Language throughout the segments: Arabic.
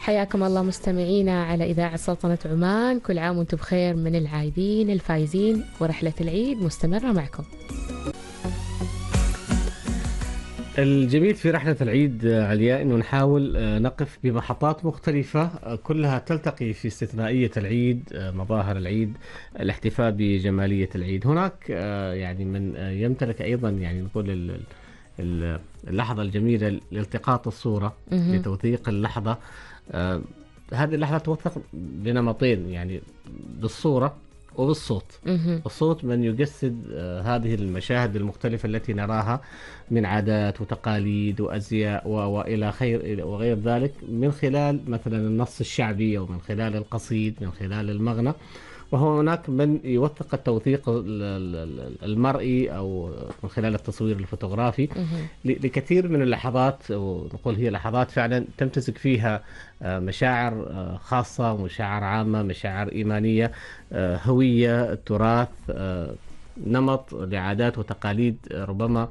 حياكم الله مستمعينا على إذاعة سلطنة عمان، كل عام وانتم بخير، من العايدين الفايزين، ورحلة العيد مستمرة معكم. الجميل في رحلة العيد علياء أنه نحاول نقف بمحطات مختلفة كلها تلتقي في استثنائية العيد، مظاهر العيد، الاحتفاء بجمالية العيد. هناك يعني من يمتلك أيضا يعني نقول اللحظة الجميلة لالتقاط الصورة، لتوثيق اللحظة. هذه اللحظة توثق بنمطين، يعني بالصورة وبالصوت. الصوت من يجسد هذه المشاهد المختلفة التي نراها من عادات وتقاليد وأزياء وإلى خير وغير ذلك، من خلال مثلا النص الشعبي أو من خلال القصيد، من خلال المغنى. وهو هناك من يوثق التوثيق المرئي أو من خلال التصوير الفوتوغرافي لكثير من اللحظات، ونقول هي لحظات فعلا تمتزج فيها مشاعر خاصة ومشاعر عامة، مشاعر إيمانية، هوية، تراث، نمط لعادات وتقاليد. ربما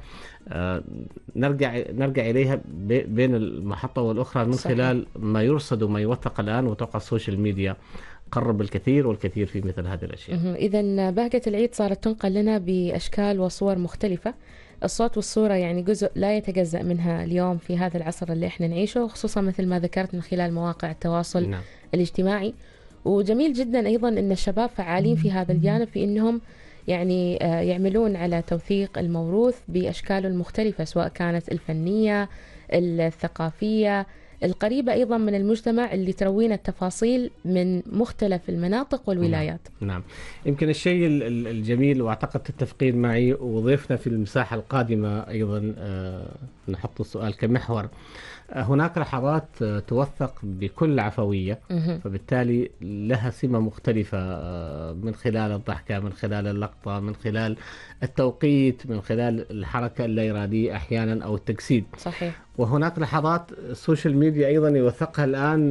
نرجع إليها بين المحطة والأخرى من خلال ما يرصد وما يوثق الآن. وتوقع السوشيال ميديا قرب الكثير والكثير في مثل هذه الأشياء. إذن بهجة العيد صارت تنقل لنا بأشكال وصور مختلفة. الصوت والصورة يعني جزء لا يتجزأ منها اليوم في هذا العصر اللي احنا نعيشه، خصوصا مثل ما ذكرت من خلال مواقع التواصل الاجتماعي. وجميل جدا أيضا أن الشباب فعالين في هذا الجانب، في أنهم يعني يعملون على توثيق الموروث بأشكاله المختلفة، سواء كانت الفنية، الثقافية، القريبة أيضا من المجتمع، اللي تروينا التفاصيل من مختلف المناطق والولايات. نعم. يمكن الشيء الجميل، واعتقد تتفقين معي، وضيفنا في المساحة القادمة أيضا نحط السؤال كمحور. هناك لحظات توثق بكل عفوية، فبالتالي لها سمة مختلفة، من خلال الضحكة، من خلال اللقطة، من خلال التوقيت، من خلال الحركة اللا إرادية أحيانا أو التجسيد. صحيح. وهناك لحظات السوشيال ميديا أيضا يوثقها الآن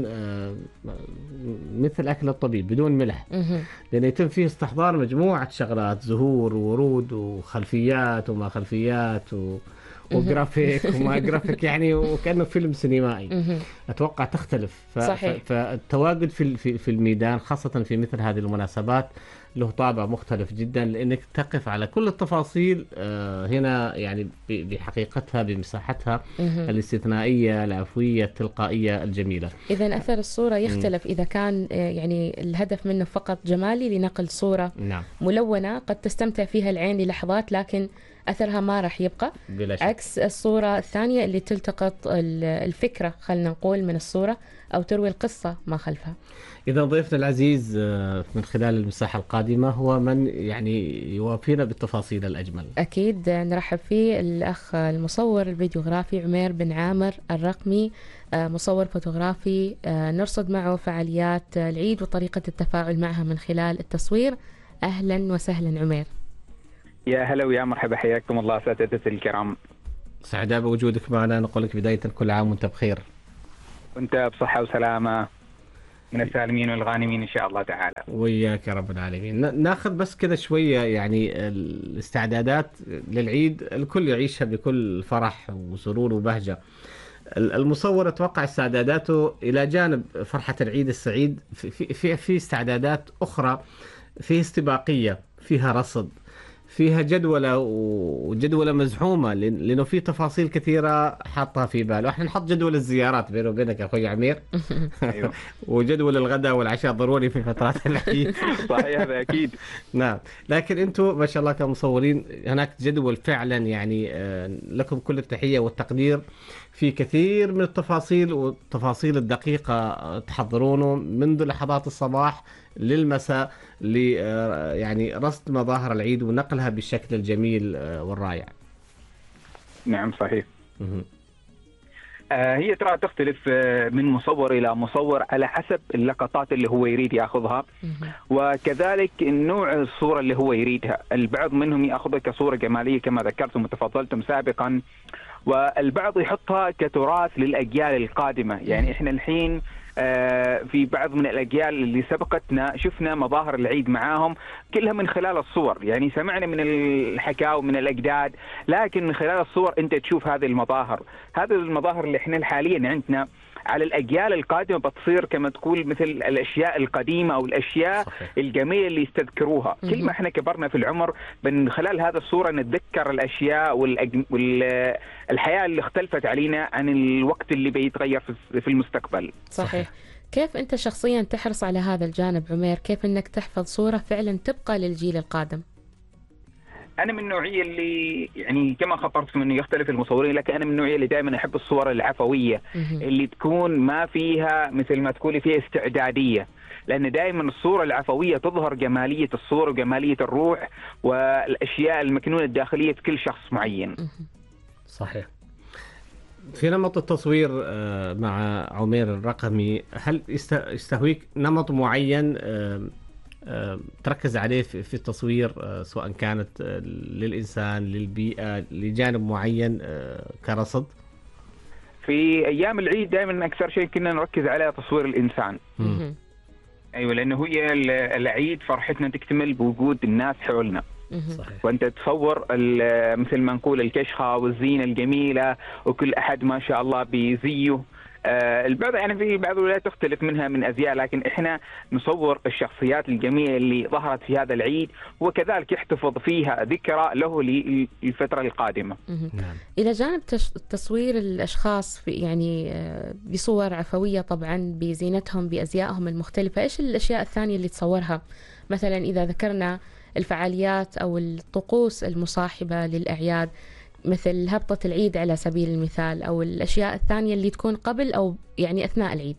مثل أكل الطبيب بدون ملح، لأن يتم فيه استحضار مجموعة شغلات، زهور وورود وخلفيات وما خلفيات وجرافيك وما جرافيك، يعني وكأنه فيلم سينمائي. أتوقع تختلف. صحيح. فالتواجد في الميدان، خاصة في مثل هذه المناسبات، له طابع مختلف جدا، لأنك تقف على كل التفاصيل هنا، يعني بحقيقتها، بمساحتها الاستثنائية، العفوية، التلقائية، الجميلة. إذن أثر الصورة يختلف إذا كان يعني الهدف منه فقط جمالي لنقل صورة ملونة قد تستمتع فيها العين للحظات، لكن أثرها ما راح يبقى، عكس الصورة الثانية اللي تلتقط الفكرة، خلنا نقول، من الصورة، أو تروي القصة ما خلفها. إذا ضيفنا العزيز من خلال المساحة القادمة هو من يعني يوافينا بالتفاصيل الأجمل. أكيد نرحب فيه الأخ المصور الفيديوغرافي عمير بن عامر الرقمي، مصور فوتوغرافي، نرصد معه فعاليات العيد وطريقة التفاعل معها من خلال التصوير. أهلا وسهلا عمير. يا هلا ويا مرحبا، حياكم الله سادتي الكرام. سعداء بوجودك معنا. نقول لك بداية كل عام وانت بخير، وانت بصحة وسلامة، من السالمين والغانمين إن شاء الله تعالى. وياك يا رب العالمين. ناخذ بس كذا شوية يعني الاستعدادات للعيد، الكل يعيشها بكل فرح وسرور وبهجة. المصور أتوقع استعداداته إلى جانب فرحة العيد السعيد في استعدادات أخرى، فيه استباقية، فيها رصد، فيها جدولة مزحومة، لأنه في تفاصيل كثيرة حاطها في باله. احنا نحط جدول الزيارات بينه وبينك يا أخوي عمير وجدول الغداء والعشاء ضروري في فترات العيد. صحيح، هذا أكيد. نعم، لكن أنتم ما شاء الله كمصورين هناك جدول فعلا، يعني لكم كل التحية والتقدير في كثير من التفاصيل والتفاصيل الدقيقة تحضرونه منذ لحظات الصباح للمساء، يعني رصد مظاهر العيد ونقلها بالشكل الجميل والرائع. نعم صحيح. هي ترى تختلف من مصور إلى مصور على حسب اللقطات اللي هو يريد يأخذها، وكذلك نوع الصورة اللي هو يريدها. البعض منهم يأخذها كصورة جمالية كما ذكرتم وتفضلتم سابقا، والبعض يحطها كتراث للأجيال القادمة. يعني إحنا الحين في بعض من الأجيال اللي سبقتنا شفنا مظاهر العيد معاهم كلها من خلال الصور، يعني سمعنا من الحكاوي من الأجداد، لكن من خلال الصور أنت تشوف هذه المظاهر اللي إحنا حاليا عندنا على الأجيال القادمة بتصير كما تقول مثل الأشياء القديمة أو الأشياء صحيح. الجميلة اللي يستذكروها. كل ما احنا كبرنا في العمر من خلال هذا الصورة نتذكر الأشياء والحياة اللي اختلفت علينا عن الوقت اللي بيتغير في المستقبل. صحيح. كيف أنت شخصيا تحرص على هذا الجانب عمير؟ كيف أنك تحفظ صورة فعلا تبقى للجيل القادم؟ أنا من النوعية اللي يعني كما خبرت منه يختلف المصورين، لكن أنا من النوعية اللي دائما أحب الصور العفوية اللي تكون ما فيها مثل ما تقولي فيها استعدادية، لأن دائما الصورة العفوية تظهر جمالية الصورة وجمالية الروح والأشياء المكنونة الداخلية في كل شخص معين. صحيح. في نمط التصوير مع عمير الرقمي، هل يستهويك نمط معين تركز عليه في التصوير، سواء كانت للإنسان، للبيئة، لجانب معين كرصد؟ في أيام العيد دائما أكثر شيء كنا نركز على تصوير الإنسان. أيوة، لأنه هي العيد فرحتنا تكتمل بوجود الناس حولنا. صحيح. وانت تصور مثل ما نقول الكشخه والزينه الجميله وكل احد ما شاء الله بزيه. البعض يعني في بعض الولايات تختلف منها من ازياء، لكن احنا نصور الشخصيات الجميله اللي ظهرت في هذا العيد وكذلك يحتفظ فيها ذكرى له للفتره القادمه. نعم. الى جانب تصوير الاشخاص في يعني بصور عفويه طبعا بزينتهم بازيائهم المختلفه، ايش الاشياء الثانيه اللي تصورها؟ مثلا اذا ذكرنا الفعاليات أو الطقوس المصاحبة للأعياد مثل هبطة العيد على سبيل المثال، أو الأشياء الثانية اللي تكون قبل أو يعني أثناء العيد.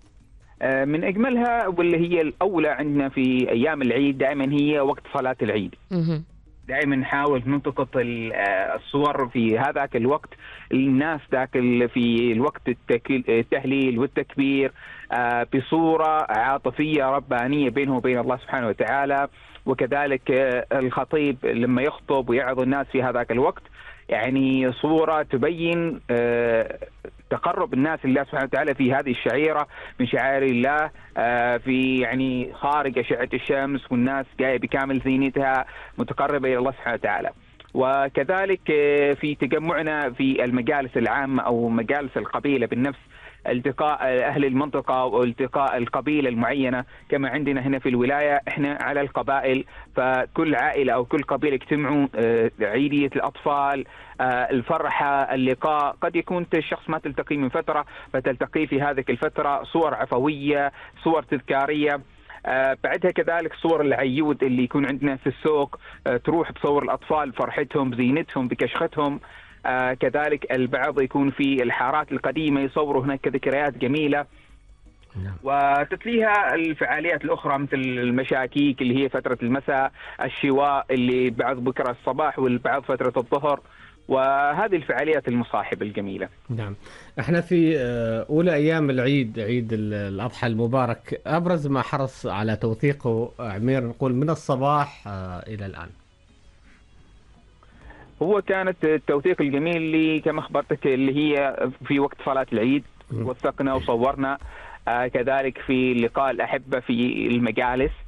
من أجملها واللي هي الأولى عندنا في أيام العيد دائما هي وقت صلاة العيد. دائما نحاول نلتقط الصور في هذاك الوقت، الناس ذاك في الوقت التهليل والتكبير بصورة عاطفية ربانية بينه وبين الله سبحانه وتعالى، وكذلك الخطيب لما يخطب ويعظ الناس في هذاك الوقت يعني صورة تبين تقرب الناس لله سبحانه وتعالى في هذه الشعيرة من شعائر الله، في يعني خارج أشعة الشمس والناس جاية بكامل زينتها متقربة إلى الله سبحانه وتعالى. وكذلك في تجمعنا في المجالس العامة أو مجالس القبيلة بالنفس، التقاء أهل المنطقة والتقاء القبيلة المعينة، كما عندنا هنا في الولاية إحنا على القبائل، فكل عائلة أو كل قبيلة يجتمعوا، عيدية الأطفال، الفرحة، اللقاء، قد يكون الشخص ما تلتقي من فترة فتلتقي في هذه الفترة، صور عفوية، صور تذكارية. بعدها كذلك صور العيود اللي يكون عندنا في السوق، تروح تصور الأطفال فرحتهم بزينتهم بكشختهم. كذلك البعض يكون في الحارات القديمة يصوروا هناك ذكريات جميلة. وتتليها الفعاليات الأخرى مثل المشاكيك اللي هي فترة المساء، الشواء اللي بعد بكرة الصباح والبعض فترة الظهر، وهذه الفعاليات المصاحبة الجميلة. نعم. احنا في أولى أيام العيد، عيد الأضحى المبارك، أبرز ما حرص على توثيقه عمير نقول من الصباح إلى الآن؟ هو كانت التوثيق الجميل اللي كما أخبرتك اللي هي في وقت صلاة العيد وثقنا وصورنا، كذلك في لقاء الأحبة في المجالس